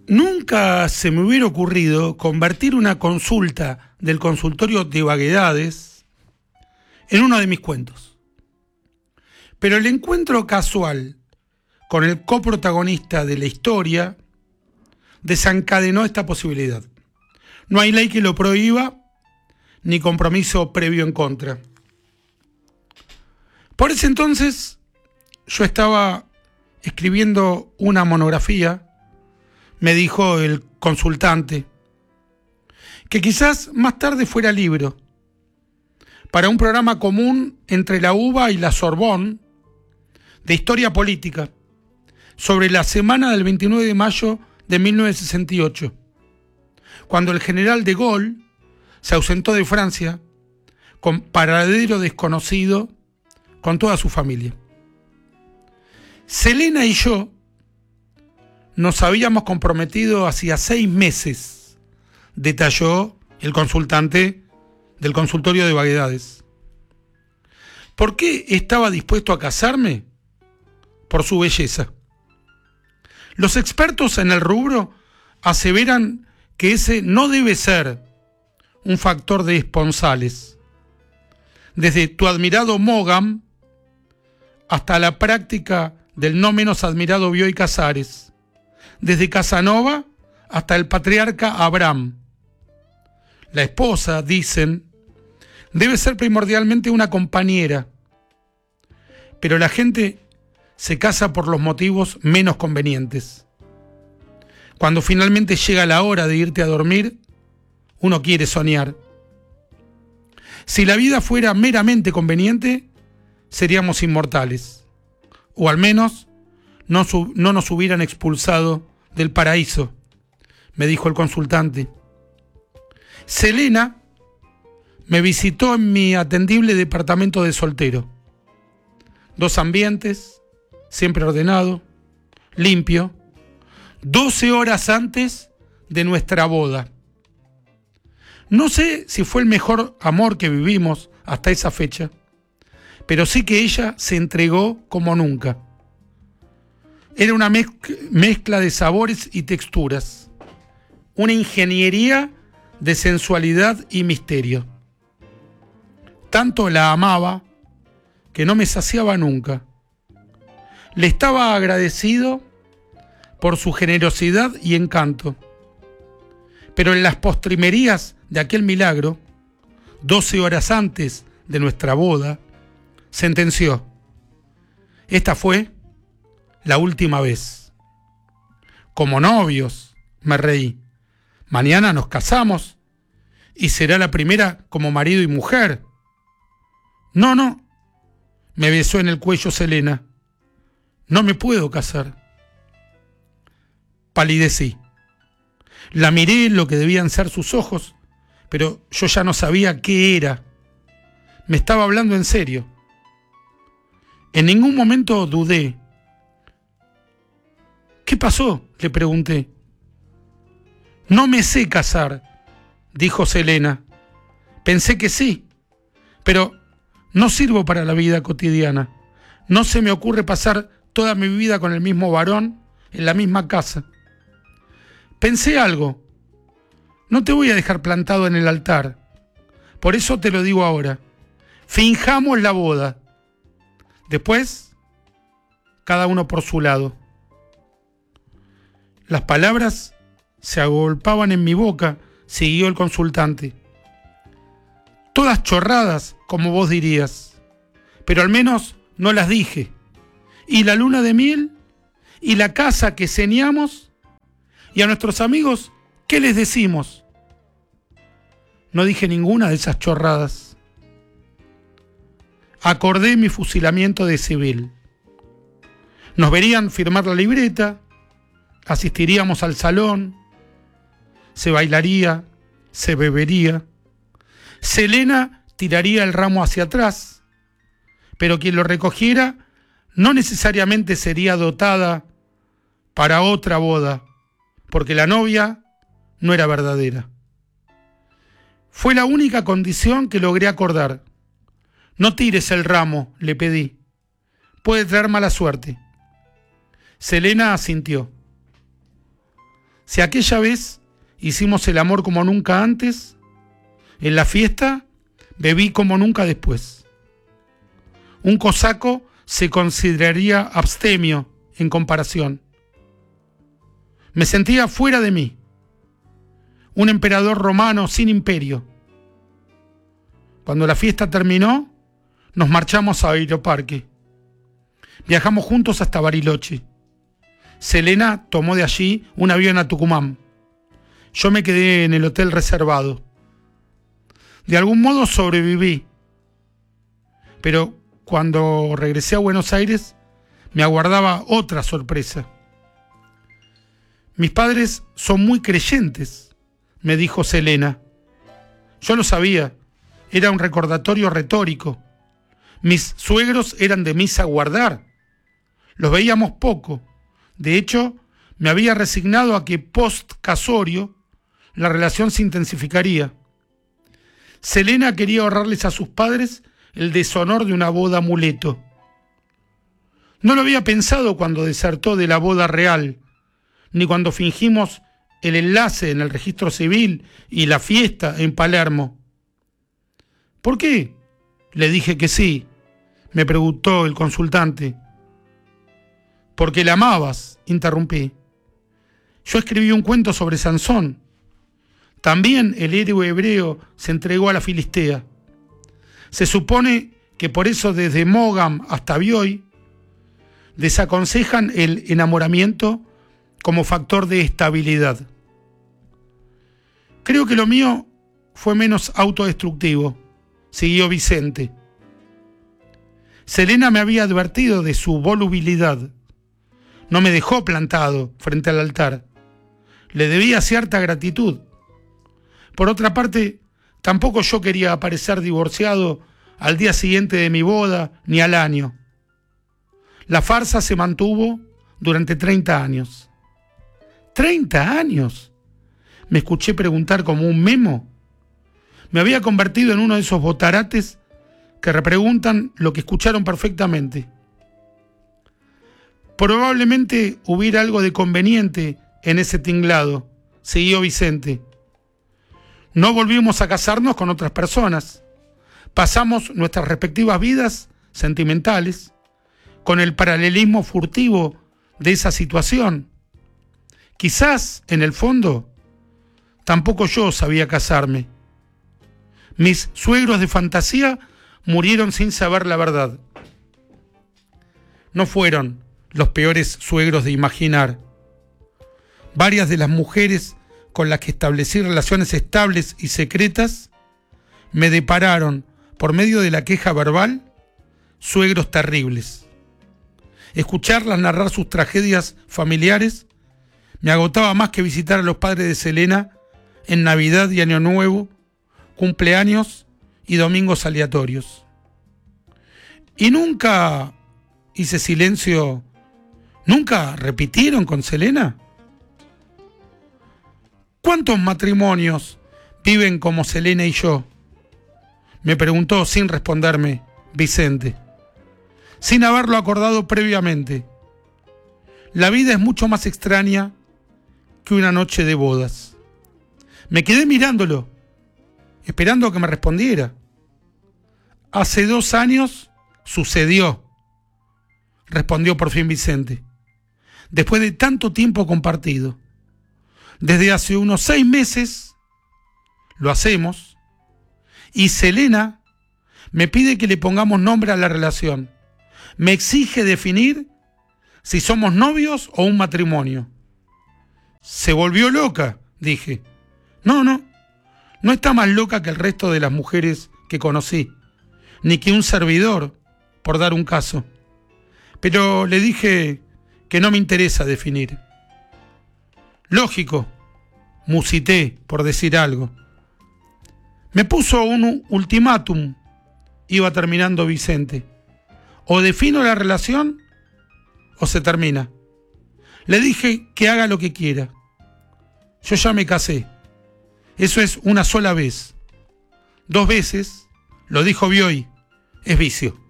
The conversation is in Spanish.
Nunca se me hubiera ocurrido convertir una consulta del consultorio de vaguedades en uno de mis cuentos. Pero el encuentro casual con el coprotagonista de la historia desencadenó esta posibilidad. No hay ley que lo prohíba, ni compromiso previo en contra. Por ese entonces, yo estaba escribiendo una monografía, me dijo el consultante, que quizás más tarde fuera libro, para un programa común entre la UBA y la Sorbonne, de historia política, sobre la semana del 29 de mayo de 1968, cuando el general de Gaulle se ausentó de Francia con paradero desconocido con toda su familia. Selena y yo nos habíamos comprometido hacía 6 meses, detalló el consultante del consultorio de vaguedades. ¿Por qué estaba dispuesto a casarme? Por su belleza. Los expertos en el rubro aseveran que ese no debe ser un factor de esponsales. Desde tu admirado Mogam hasta la práctica del no menos admirado Bioy Casares, desde Casanova hasta el patriarca Abraham. La esposa, dicen, debe ser primordialmente una compañera, pero la gente se casa por los motivos menos convenientes. Cuando finalmente llega la hora de irte a dormir, uno quiere soñar. Si la vida fuera meramente conveniente, seríamos inmortales, o al menos no nos hubieran expulsado del paraíso, me dijo el consultante. Selena me visitó en mi atendible departamento de soltero. 2 ambientes, siempre ordenado, limpio, 12 horas antes de nuestra boda. No sé si fue el mejor amor que vivimos hasta esa fecha, pero sí que ella se entregó como nunca. Era una mezcla de sabores y texturas, una ingeniería de sensualidad y misterio. Tanto la amaba que no me saciaba nunca. Le estaba agradecido por su generosidad y encanto. Pero en las postrimerías de aquel milagro, 12 horas antes de nuestra boda, sentenció: esta fue la última vez. Como novios, me reí. Mañana nos casamos y será la primera como marido y mujer. No, me besó en el cuello Selena. No me puedo casar. Palidecí. La miré en lo que debían ser sus ojos, pero yo ya no sabía qué era. Me estaba hablando en serio. En ningún momento dudé. ¿Qué pasó?, le pregunté. No me sé casar, dijo Selena. Pensé que sí, pero no sirvo para la vida cotidiana. No se me ocurre pasar toda mi vida con el mismo varón en la misma casa. Pensé algo. No te voy a dejar plantado en el altar. Por eso te lo digo ahora. Finjamos la boda. Después, cada uno por su lado. Las palabras se agolpaban en mi boca, siguió el consultante. Todas chorradas, como vos dirías, pero al menos no las dije. ¿Y la luna de miel? ¿Y la casa que ceñamos? ¿Y a nuestros amigos qué les decimos? No dije ninguna de esas chorradas. Acordé mi fusilamiento de civil. Nos verían firmar la libreta, asistiríamos al salón, se bailaría, se bebería. Selena tiraría el ramo hacia atrás, pero quien lo recogiera no necesariamente sería dotada para otra boda, porque la novia no era verdadera. Fue la única condición que logré acordar. No tires el ramo, le pedí. Puede traer mala suerte. Selena asintió. Si aquella vez hicimos el amor como nunca antes, en la fiesta bebí como nunca después. Un cosaco se consideraría abstemio en comparación. Me sentía fuera de mí, un emperador romano sin imperio. Cuando la fiesta terminó, nos marchamos a Aeroparque. Viajamos juntos hasta Bariloche. Selena tomó de allí un avión a Tucumán. Yo me quedé en el hotel reservado. De algún modo sobreviví. Pero cuando regresé a Buenos Aires, me aguardaba otra sorpresa. Mis padres son muy creyentes, me dijo Selena. Yo lo sabía, era un recordatorio retórico. Mis suegros eran de misa a guardar. Los veíamos poco. De hecho, me había resignado a que post-casorio la relación se intensificaría. Selena quería ahorrarles a sus padres el deshonor de una boda amuleto. No lo había pensado cuando desertó de la boda real, ni cuando fingimos el enlace en el registro civil y la fiesta en Palermo. ¿Por qué? Le dije que sí, me preguntó el consultante. Porque la amabas, interrumpí. Yo escribí un cuento sobre Sansón. También el héroe hebreo se entregó a la Filistea. Se supone que por eso desde Mogam hasta Bioy desaconsejan el enamoramiento como factor de estabilidad. Creo que lo mío fue menos autodestructivo, siguió Vicente. Selena me había advertido de su volubilidad. No me dejó plantado frente al altar. Le debía cierta gratitud. Por otra parte, tampoco yo quería aparecer divorciado al día siguiente de mi boda ni al año. La farsa se mantuvo durante 30 años. ¿30 años? Me escuché preguntar como un memo. Me había convertido en uno de esos botarates que repreguntan lo que escucharon perfectamente. Probablemente hubiera algo de conveniente en ese tinglado, siguió Vicente. No volvimos a casarnos con otras personas. Pasamos nuestras respectivas vidas sentimentales con el paralelismo furtivo de esa situación. Quizás, en el fondo, tampoco yo sabía casarme. Mis suegros de fantasía murieron sin saber la verdad. No fueron los peores suegros de imaginar. Varias de las mujeres con las que establecí relaciones estables y secretas me depararon, por medio de la queja verbal, suegros terribles. Escucharlas narrar sus tragedias familiares me agotaba más que visitar a los padres de Selena en Navidad y Año Nuevo, cumpleaños y domingos aleatorios. Y nunca hice silencio. ¿Nunca repitieron con Selena? ¿Cuántos matrimonios viven como Selena y yo? Me preguntó sin responderme Vicente, sin haberlo acordado previamente. La vida es mucho más extraña que una noche de bodas. Me quedé mirándolo, esperando que me respondiera. Hace 2 años sucedió, respondió por fin Vicente, después de tanto tiempo compartido. Desde hace unos 6 meses lo hacemos y Selena me pide que le pongamos nombre a la relación. Me exige definir si somos novios o un matrimonio. Se volvió loca, dije. No está más loca que el resto de las mujeres que conocí, ni que un servidor, por dar un caso. Pero le dije que no me interesa definir. Lógico, musité por decir algo. Me puso un ultimátum, iba terminando Vicente. O defino la relación o se termina. Le dije que haga lo que quiera. Yo ya me casé. Eso es una sola vez. 2 veces, lo dijo Bioy, es vicio.